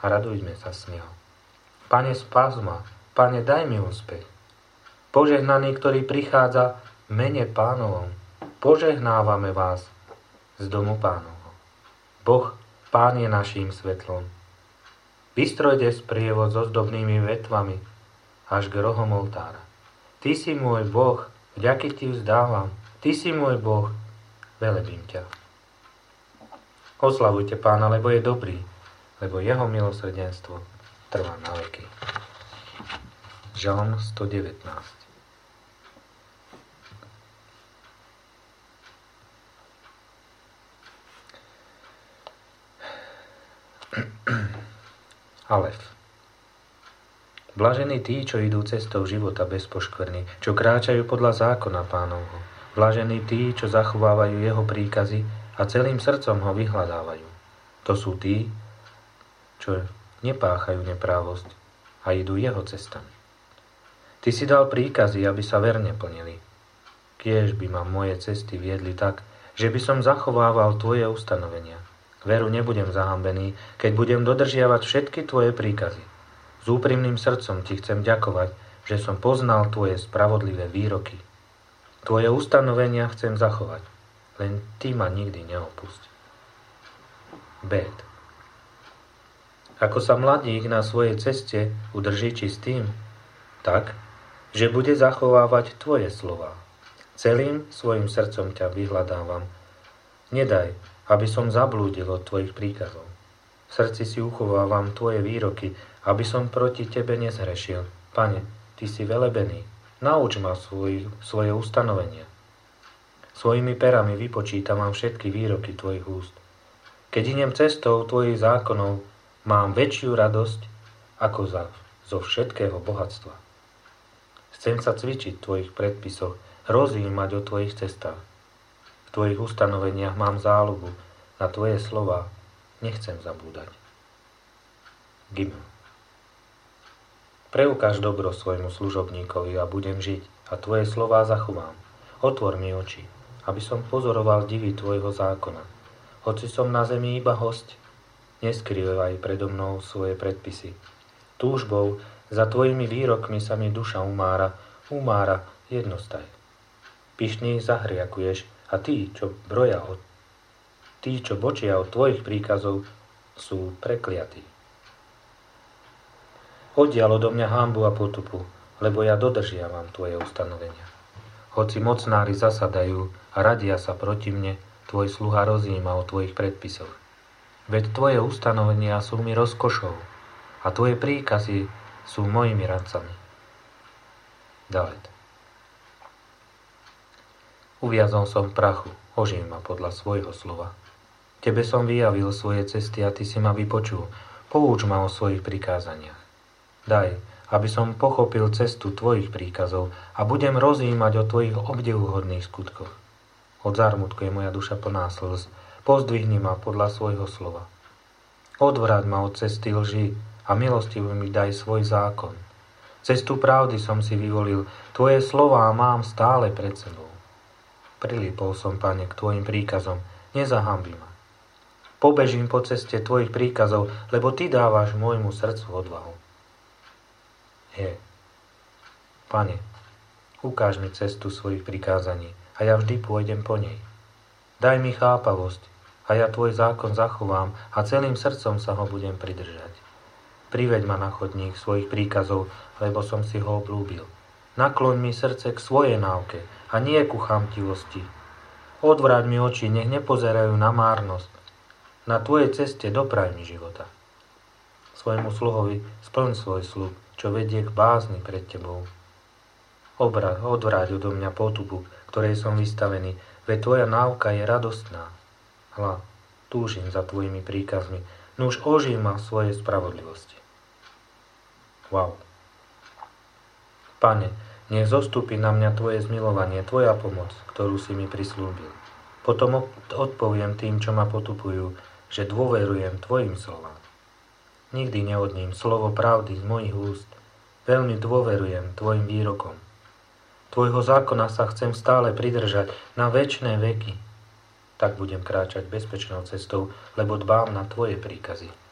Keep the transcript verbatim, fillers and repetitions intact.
a radujme sa z neho. Pane, spás ma, Pane, daj mi úspech. Požehnaný, ktorý prichádza v mene Pánovom, požehnávame vás z domu Pánovho. Boh, Pán je naším svetlom. Vystrojte sprievod so zdobnými vetvami až k rohom oltára. Ty si môj Boh, vďaky ti vzdávam. Ty si môj Boh, velebím ťa. Oslavujte Pána, lebo je dobrý, lebo jeho milosrdenstvo trvá na veky. Žalm sto devätnásť. Alef. Blažení tí, čo idú cestou života bez poškvrny, čo kráčajú podľa zákona Pánovho. Blažení tí, čo zachovávajú jeho príkazy a celým srdcom ho vyhľadávajú. To sú tí, čo nepáchajú neprávosť a idú jeho cestami. Ty si dal príkazy, aby sa verne plnili. Kiež by ma moje cesty viedli tak, že by som zachovával tvoje ustanovenia. Veru nebudem zahambený, keď budem dodržiavať všetky tvoje príkazy. S úprimným srdcom ti chcem ďakovať, že som poznal tvoje spravodlivé výroky. Tvoje ustanovenia chcem zachovať, len ty ma nikdy neopusť. Bet. Ako sa mladík na svojej ceste udrží čistým, tak, že bude zachovávať tvoje slová. Celým svojim srdcom ťa vyhľadávam. Nedaj, aby som zablúdil od tvojich príkazov. V srdci si uchovávam tvoje výroky, aby som proti tebe nezhrešil. Pane, ty si velebený, nauč ma svoj, svoje ustanovenia. Svojimi perami vypočítam vám všetky výroky tvojich úst. Keď idem cestou tvojich zákonov, mám väčšiu radosť ako za, zo všetkého bohatstva. Chcem sa cvičiť v tvojich predpisoch, rozjímať o tvojich cestách. V tvojich ustanoveniach mám záľubu, na tvoje slová nechcem zabúdať. Gimel. Preukáž dobro svojmu služobníkovi a budem žiť a tvoje slová zachovám. Otvor mi oči, aby som pozoroval divy tvojho zákona. Hoci som na zemi iba hosť, neskrývaj predo mnou svoje predpisy. Túžbou za tvojimi výrokmi sa mi duša umára, umára jednostaj. Pyšný zahriakuješ a tí, čo broja od tí, čo bočia od tvojich príkazov, sú prekliatí. Oddiaľ odo mňa hanbu a potupu, lebo ja dodržiavam tvoje ustanovenia. Hoci mocnári zasadajú a radia sa proti mne, tvoj sluha rozjíma o tvojich predpisoch. Veď tvoje ustanovenia sú mi rozkošou a tvoje príkazy sú mojimi radcami. Dalet. Uviazol som v prachu, oživ ma podľa svojho slova. Tebe som vyjavil svoje cesty a ty si ma vypočul. Pouč ma o svojich prikázaniach. Daj, aby som pochopil cestu tvojich príkazov a budem rozjímať o tvojich obdivuhodných skutkoch. Od zármutku je moja duša plná slz. Pozdvihni ma podľa svojho slova. Odvráť ma od cesty lži a milostivo mi daj svoj zákon. Cestu pravdy som si vyvolil, tvoje slová mám stále pred sebou. Prilipol som, Pane, k tvojim príkazom, nezahambi ma. Pobežím po ceste tvojich príkazov, lebo ty dávaš môjmu srdcu odvahu. Je. Pane, ukáž mi cestu svojich prikázaní a ja vždy pôjdem po nej. Daj mi chápavosť a ja tvoj zákon zachovám a celým srdcom sa ho budem pridržať. Priveď ma na chodník svojich príkazov, lebo som si ho obľúbil. Nakloň mi srdce k svojej náuke a nie ku chamtivosti. Odvráť mi oči, nech nepozerajú na márnosť. Na tvojej ceste dopraj mi života. Svojmu sluhovi splň svoj sľub, čo vedie k bázni pred tebou. Obra, odvráť odo mňa potupu, ktorej som vystavený, veď tvoja náuka je radostná. Hľa, túžim za tvojimi príkazmi, nuž oživ ma v svojej spravodlivosti. Wow. Pane, nech zostúpi na mňa tvoje zmilovanie, tvoja pomoc, ktorú si mi prislúbil. Potom odpoviem tým, čo ma potupujú, že dôverujem tvojim slovám. Nikdy neodním slovo pravdy z mojich úst. Veľmi dôverujem tvojim výrokom. Tvojho zákona sa chcem stále pridržať na večné veky. Tak budem kráčať bezpečnou cestou, lebo dbám na tvoje príkazy.